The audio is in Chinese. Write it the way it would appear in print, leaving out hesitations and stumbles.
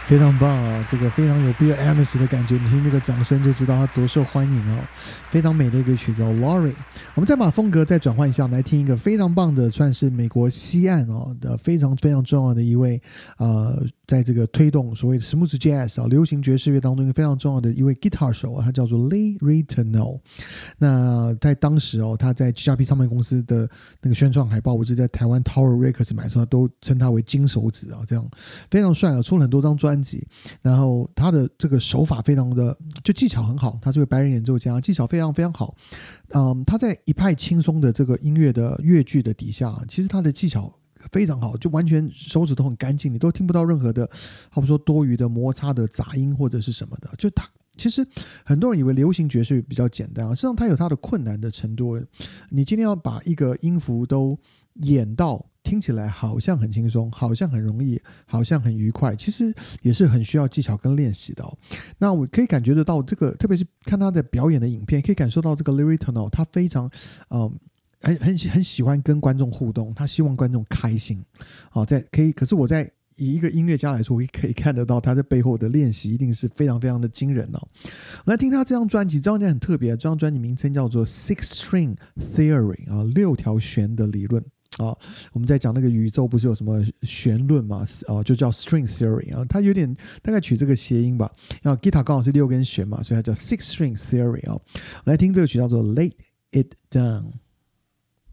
非常棒啊！这个非常有 Bill Evans 的感觉，你听那个掌声就知道他多受欢迎哦。非常美的一个曲子哦 Laurie。我们再把风格再转换一下，我们来听一个非常棒的，算是美国西岸的非常非常重要的一位在这个推动所谓的 smooth jazz 流行爵士乐当中一个非常重要的一位 guitar 手他叫做 Lee Ritenour。那在当时他在 GRP 唱片公司的那个宣传海报，我是在台湾 Tower Records 买的时候，都称他为金手指这样非常帅出了很多张专辑。然后他的这个手法非常的就技巧很好，他是个白人演奏家，技巧非常非常好。他在一派轻松的这个音乐的乐句的底下，其实他的技巧非常好，就完全手指都很干净，你都听不到任何的好比说多余的摩擦的杂音或者是什么的。就他其实很多人以为流行爵士比较简单实际上它有它的困难的程度。你今天要把一个音符都演到听起来好像很轻松，好像很容易，好像很愉快，其实也是很需要技巧跟练习的那我可以感觉得到这个，特别是看他的表演的影片，可以感受到这个 Lee Ritenour 他非常很喜欢跟观众互动，他希望观众开心可是我在以一个音乐家来说，我可以看得到他在背后的练习一定是非常非常的惊人我们来听他这张专辑，这张专辑很特别，这张专辑名称叫做 Six String Theory 六条弦的理论我们在讲那个宇宙不是有什么弦论嘛就叫 String Theory 它有点大概取这个谐音吧guitar 刚好是6根弦嘛，所以它叫 Six String Theory 我们来听这个曲叫做 Lay It Down。